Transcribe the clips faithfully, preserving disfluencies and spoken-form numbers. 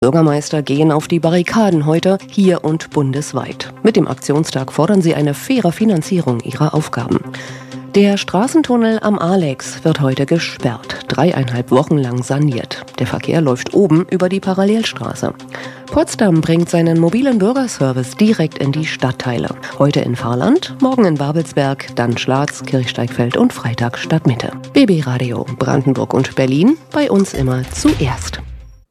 Bürgermeister gehen auf die Barrikaden heute, hier und bundesweit. Mit dem Aktionstag fordern sie eine faire Finanzierung ihrer Aufgaben. Der Straßentunnel am Alex wird heute gesperrt, dreieinhalb Wochen lang saniert. Der Verkehr läuft oben über die Parallelstraße. Potsdam bringt seinen mobilen Bürgerservice direkt in die Stadtteile. Heute in Fahrland, morgen in Babelsberg, dann Schlatz, Kirchsteigfeld und Freitag Stadtmitte. B B Radio Brandenburg und Berlin, bei uns immer zuerst.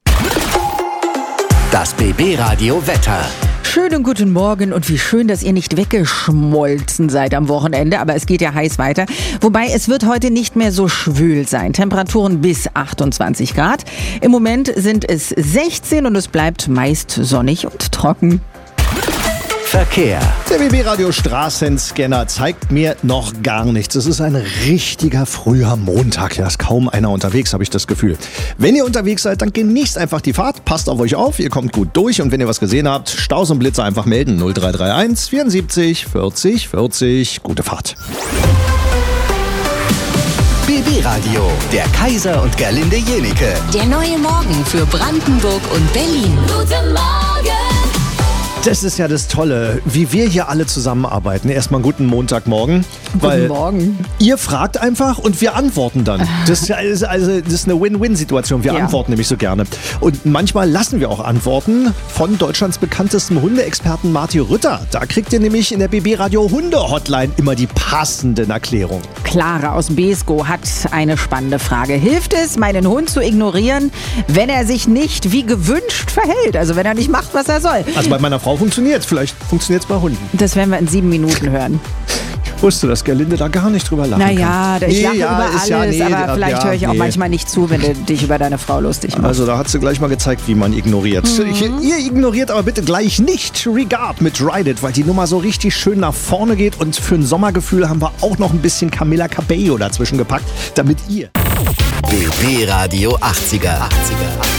Das B B Radio Wetter. Schönen guten Morgen und wie schön, dass ihr nicht weggeschmolzen seid am Wochenende, aber es geht ja heiß weiter. Wobei es wird heute nicht mehr so schwül sein. Temperaturen bis achtundzwanzig Grad. Im Moment sind es sechzehn und es bleibt meist sonnig und trocken. Verkehr. Der B B Radio Straßenscanner zeigt mir noch gar nichts. Es ist ein richtiger früher Montag. Da ist kaum einer unterwegs, habe ich das Gefühl. Wenn ihr unterwegs seid, dann genießt einfach die Fahrt. Passt auf euch auf, ihr kommt gut durch. Und wenn ihr was gesehen habt, Staus und Blitze einfach melden. null drei drei eins vierundsiebzig vierzig vierzig. Gute Fahrt. B B Radio, der Kaiser und Gerlinde Jenike. Der neue Morgen für Brandenburg und Berlin. Guten Morgen! Das ist ja das Tolle, wie wir hier alle zusammenarbeiten. Erstmal einen guten Montagmorgen. Guten weil Morgen. Ihr fragt einfach und wir antworten dann. Das ist, ja- ist also, das ist eine Win-Win-Situation. Wir Ja. antworten nämlich so gerne. Und manchmal lassen wir auch Antworten von Deutschlands bekanntestem Hundeexperten Martin Rütter. Da kriegt ihr nämlich in der B B Radio Hunde-Hotline immer die passenden Erklärungen. Clara aus Beeskow hat eine spannende Frage. Hilft es, meinen Hund zu ignorieren, wenn er sich nicht wie gewünscht verhält? Also wenn er nicht macht, was er soll? Also bei meiner Frau funktioniert es. Vielleicht funktioniert es bei Hunden. Das werden wir in sieben Minuten hören. Ich wusste, dass Gerlinde da gar nicht drüber lachen Naja, kann. ich Nee, lache ja, über ist alles, ja, nee, aber da- vielleicht ja, höre ich auch nee. manchmal nicht zu, wenn du dich über deine Frau lustig machst. Also da hat sie gleich mal gezeigt, wie man ignoriert. Mhm. Ich, ihr ignoriert aber bitte gleich nicht Regard mit Ride It, weil die Nummer so richtig schön nach vorne geht. Und für ein Sommergefühl haben wir auch noch ein bisschen Camila Cabello dazwischen gepackt, damit ihr... B B Radio achtziger. achtziger.